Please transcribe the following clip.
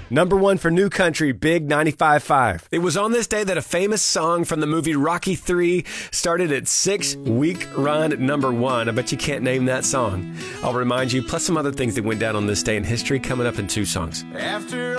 Number one for New Country, Big 95.5. It was on this day that a famous song from the movie Rocky III started its 6-week run at number one. I bet you can't name that song. I'll remind you, plus some other things that went down on this day in history coming up in 2 songs. After